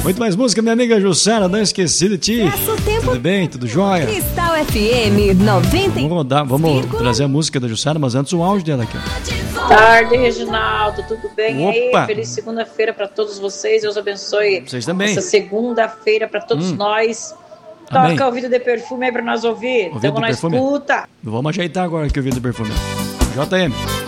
Muito mais música, minha amiga Jussara, não esqueci de ti. Tudo bem? Tudo jóia? Cristal FM 90. Vamos trazer a música da Jussara, mas antes o áudio dela aqui. Boa tarde, Reginaldo, tudo bem? Opa. Aí, feliz segunda-feira para todos vocês, Deus abençoe. Vocês também. Essa segunda-feira para todos nós. Amém. Toca o ouvido de perfume aí para nós ouvir. Estamos na escuta. Vamos ajeitar agora aqui o ouvido de perfume. JM.